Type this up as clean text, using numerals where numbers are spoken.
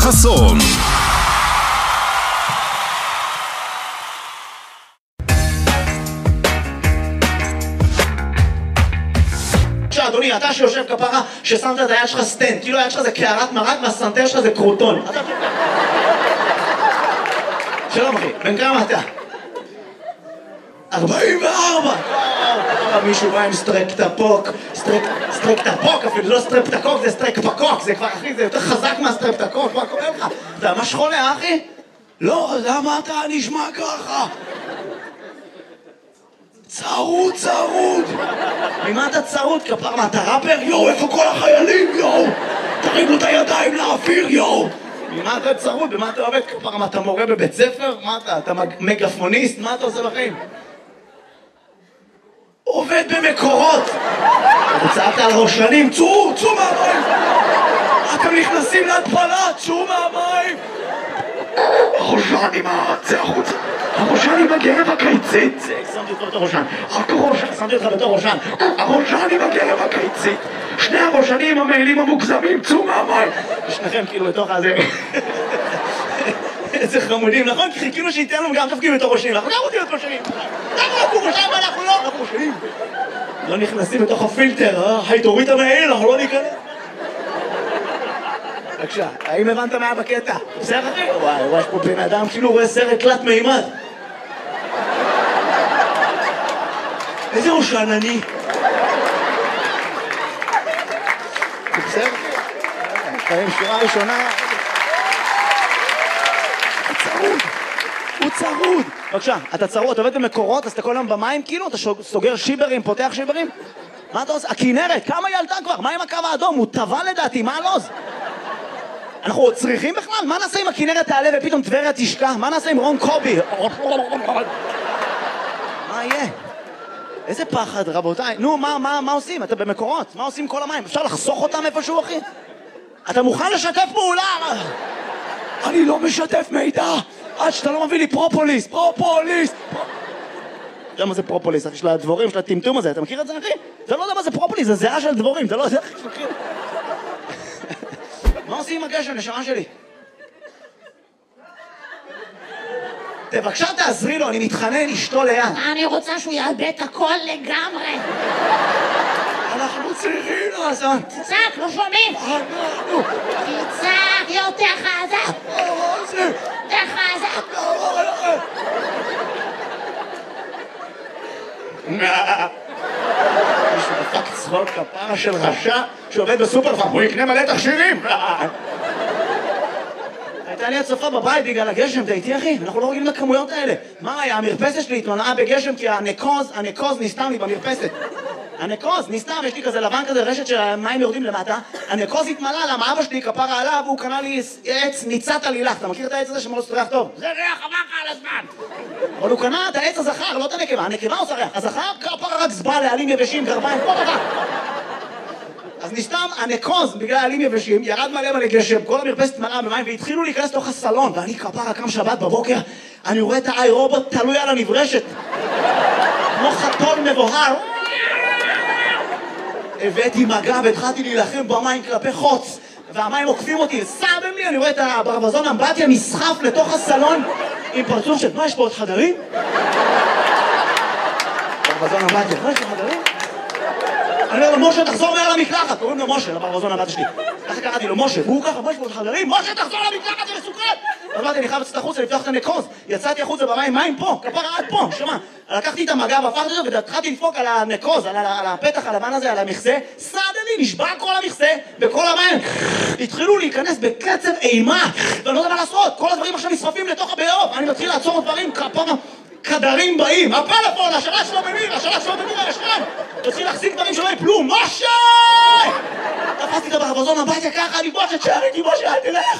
חסון. אדוני, אתה שיושב כפרה ששמת את היד שלך סטנד, כאילו היד שלך זה קערת מרק והסנטר שלך זה קרוטון. שלום אחי, בן כמה אתה? 44! מישהו בא עם סטרקטפוק, סטרקטפוק אפילו, זה לא סטרפטקוק, זה סטרקפקוק, זה כבר אחי, זה יותר חזק מהסטרפטקוק, מה קורה לך? אתה ממש חולה אחי? לא, למה אתה נשמע ככה? צרוד. ממה אתה צרוד כפר? מה, אתה ראפר? יואו, איפה כל החיילים? יואו, תרימו את הידיים לאוויר, יואו. ממה אתה צרוד? במה אתה עובד כפר? מה, אתה מורה בבית ספר? מה אתה מגפוניסט? מה אתה עושה בחיים? עובד במקורות. אתה צעקת על ראשנים, צאו מהמים. אתם נכנסים להתפלה, צאו מהמים. הראשן עם זה החוצה. הראשן עם הגרב הקיצית. שמתי אותך בתור ראשן. שמתי אותך בתור ראשן. הראשן עם הגרב הקיצית. שני הראשנים המעילים המוגזמים, צאו מהמים. שניכם כאילו בתוך הזה. איזה חמודים, נכון? כי חיכינו שייתן לנו גם תפקיד בתור ראשנים. אנחנו גם רוצים להיות ראשנים. אנחנו ראשנים ואנחנו לא. אנחנו ראשנים. לא נכנסים בתוך הפילטר, היתורית המעיל, אנחנו לא ניכנס. בבקשה, האם הבנת מה בקטע? בסדר אחי? וואי, יש פה בן אדם כאילו רואה סרט תלת מימד. איזה ראשן אני? בסדר אחי? חיים שורה ראשונה. הוא צרוד. בבקשה, אתה צרוד, אתה עובד במקורות, אז אתה כל היום במים כאילו? אתה סוגר שיברים, פותח שיברים? מה אתה עושה? הכינרת, כמה היא עלתה כבר? מה עם הקו האדום? הוא טבע לדעתי, מה הלוז? אנחנו צריכים בכלל? מה נעשה אם הכינרת תעלה ופתאום טבריה תשקע? מה נעשה עם רון קובי? מה יהיה? איזה פחד רבותיי. נו, מה עושים? אתה במקורות? מה עושים כל המים? אפשר לחסוך אותם איפשהו אחי? אתה מוכן לשתף פעולה? אני לא משתף מידע עד שאתה לא מביא לי פרופוליס. אתה יודע מה זה פרופוליס? אחי של הדבורים, של הטמטום הזה, אתה מכיר את זה אחי? אתה לא יודע מה זה פרופוליס, זה זהה של דבורים, אתה לא יודע אחי שמכיר. מה עושים עם הגשם, נשמה שלי? בבקשה תעזרי לו, אני מתחנן אשתו ליד. אני רוצה שהוא יאבד את הכל לגמרי. אנחנו צריכים לעשות. תצעק, לא שומעים. תצעק יותר חזק. יותר חזק. מישהו דפק צחוק כפרה של רשע שעובד בסופרפארם, הוא יקנה מלא תכשירים. הייתה לי הצפה בבית בגלל הגשם, אתה איתי אחי? אנחנו לא רגילים לכמויות האלה. מה היה? המרפסת שלי התמנעה בגשם כי הנקוז נסתם לי במרפסת. הנקוז נסתם, יש לי כזה לבן כזה רשת שהמים יורדים למטה. הנקוז התמלא למה אבא שלי כפרה עליו והוא קנה לי עץ ניצת עלילך. אתה מכיר את העץ הזה שמאוד ריח טוב? זה ריח עבר לך על הזמן. אבל הוא קנה את העץ הזכר, לא את הנקבה. הנקבה עושה ריח. הזכר כפרה רק זבא לעלים יבשים, גרביים, כל דבר. אז נסתם הנקוז בגלל עלים יבשים, ירד מלא גשם, כל המרפסת מלאה במים והתחילו להיכנס לתוך הסלון ואני כפרה קם שבת בבוקר, אני רואה את האי רובוט תלוי על הנברשת כמו חתול מבוהר. הבאתי מגע והתחלתי להילחם במים כלפי חוץ והמים עוקפים אותי, סתם לי, אני רואה את הברווזון אמבטיה נסחף לתוך הסלון עם פרצוף של מה יש פה עוד חדרים? ברווזון אמבטיה, מה יש פה חדרים? אני אומר לו, משה, תחזור מעל המקלחת. קוראים לו משה, לברווזון הבת שלי. ככה קראתי לו, משה, והוא ככה, משה, חברים, משה, תחזור למקלחת, זה מסוכן. אז אמרתי, אני חייב לצאת החוצה, לפתוח את הנקוז. יצאתי החוצה במים, מים פה, כפרה עד פה, שמה. לקחתי את המגע והפכתי אותו והתחלתי לדפוק על הנקוז, על הפתח הלבן הזה, על המכסה. סעד לי, נשבע כל המכסה, וכל המים התחילו להיכנס בקצב אימה. ואני לא יודע מה לעשות, כל הדברים עכשיו נשרפים לתוך הביוב. אני מתחיל לעצור דברים, כפרה כדרים באים, הפלאפון, השלט שלו במיר, הרשתן. תתחיל להחזיק דברים שלא יפלו, משה! תפסתי את הברווזון הביתה ככה, אני משה, תשאר איתי, משה, אל תלך.